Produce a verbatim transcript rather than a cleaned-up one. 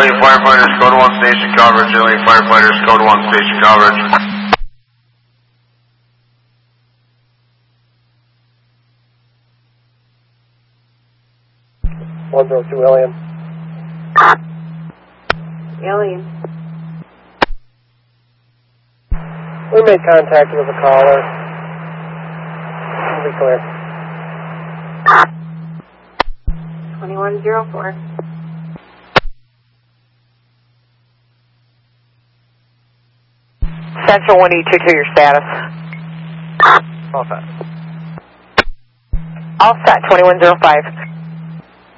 Alien firefighters, code one station coverage. Alien firefighters, code one station coverage. one zero two Alien. Alien. We made contact with a caller. We'll be clear. twenty-one zero four. Central one E two two, your status. All set. All set, twenty-one zero five.